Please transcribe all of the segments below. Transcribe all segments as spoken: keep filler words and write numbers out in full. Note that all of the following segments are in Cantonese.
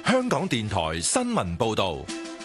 香港電台新聞報道。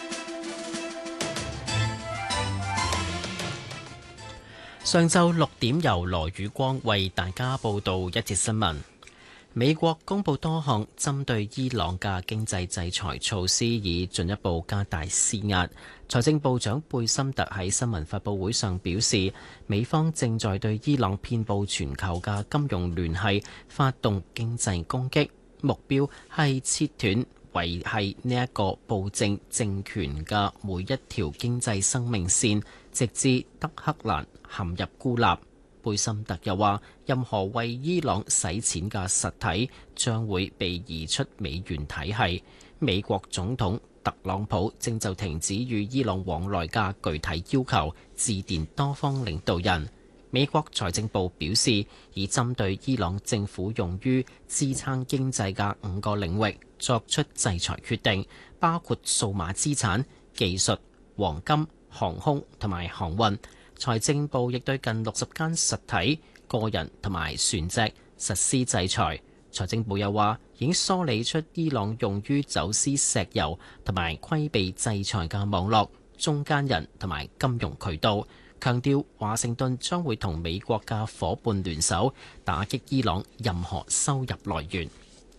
上晝六點，由羅宇光為大家報道一節新聞。美國公布多項針對伊朗嘅經濟制裁措施，以進一步加大施壓。財政部長貝森特喺新聞發佈會上表示，美方正在對伊朗遍佈全球嘅金融聯繫發動經濟攻擊，目標係切斷維繫呢一個暴政政權嘅每一條經濟生命線，直至德黑蘭陷入孤立。貝森特又話，任何為伊朗洗錢嘅實體將會被移出美元體系。美國總統特朗普正就停止與伊朗往來嘅具體要求致電多方領導人。美國財政部表示，已針對伊朗政府用於支撐經濟嘅五個領域作出制裁決定，包括數碼資產、技術、黃金、航空同埋航運。財政部亦對近六十間實體、個人同埋船隻實施制裁。財政部又話，已經梳理出伊朗用於走私石油同埋規避制裁嘅網絡、中間人同埋金融渠道，強調華盛頓將會同美國嘅夥伴聯手，打擊伊朗任何收入來源。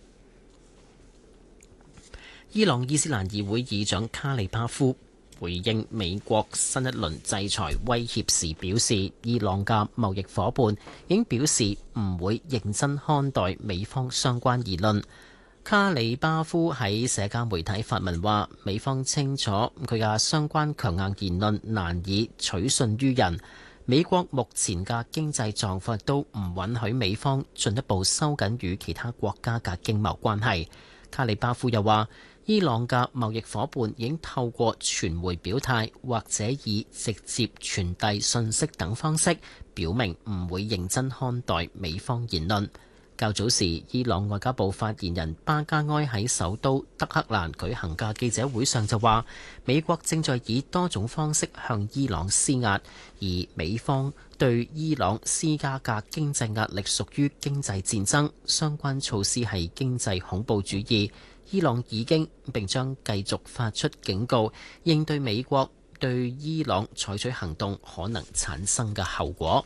伊朗伊斯蘭議會議長卡里巴夫回應美國新一輪制裁威脅時表示，伊朗嘅貿易夥伴已經表示唔會認真看待美方相關言論。卡里巴夫喺社交媒體發文話，美方清楚佢嘅相關強硬言論難以取信於人，美國目前嘅經濟狀況都唔允許美方進一步收緊與其他國家嘅經貿關係。卡里巴夫又話，伊朗嘅貿易夥伴已經透過傳媒表態，或者以直接傳遞信息等方式，表明唔會認真看待美方言論。較早時，伊朗外交部發言人巴加埃喺首都德黑蘭舉行嘅記者會上就話，美國正在以多種方式向伊朗施壓，而美方對伊朗施加嘅經濟壓力屬於經濟戰爭，相關措施係經濟恐怖主義。伊朗已經並將繼續發出警告，應對美國對伊朗採取行動可能產生嘅後果。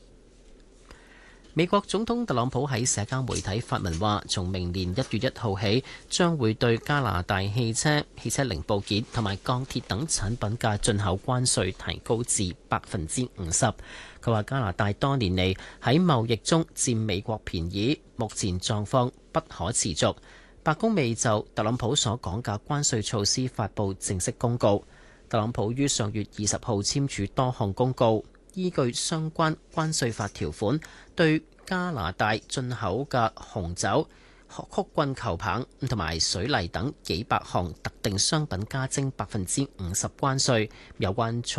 美國總統特朗普喺社交媒體發文話，從明年一月一號起，將會對加拿大汽車、汽車零部件同埋鋼鐵等產品嘅進口關稅提高至百分之五十。佢話加拿大多年嚟喺貿易中佔美國便宜，目前狀況不可持續。白宮未就特朗普所講嘅關稅措施發布正式公告。特朗普於上月二十號簽署多項公告，依據相關關稅法條款，對加拿大進口嘅紅酒、曲棍球棒同埋水泥等幾百項特定商品加徵百分之五十關稅。有關